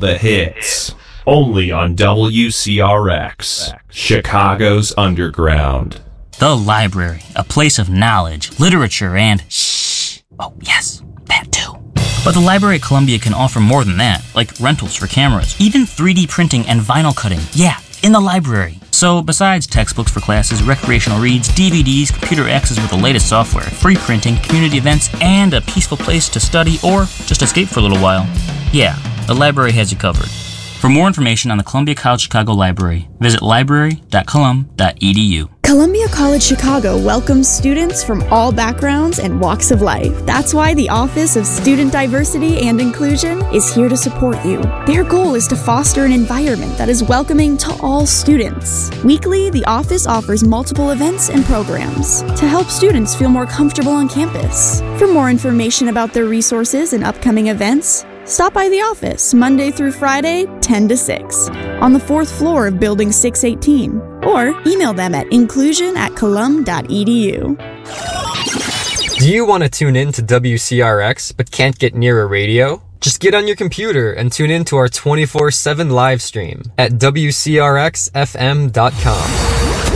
the hits. Only on WCRX, Chicago's Underground. The library, a place of knowledge, literature, and oh yes, that too. But the library at Columbia can offer more than that, like rentals for cameras, even 3D printing and vinyl cutting. Yeah, in the library. So besides textbooks for classes, recreational reads, DVDs, computer access with the latest software, free printing, community events, and a peaceful place to study or just escape for a little while, yeah, the library has you covered. For more information on the Columbia College Chicago Library, visit library.colum.edu. Columbia College Chicago welcomes students from all backgrounds and walks of life. That's why the Office of Student Diversity and Inclusion is here to support you. Their goal is to foster an environment that is welcoming to all students. Weekly, the office offers multiple events and programs to help students feel more comfortable on campus. For more information about their resources and upcoming events, stop by the office Monday through Friday, 10 to 6, on the 4th floor of Building 618, or email them at inclusion@colum.edu. Do you want to tune in to WCRX but can't get near a radio? Just get on your computer and tune in to our 24/7 live stream at WCRXFM.com.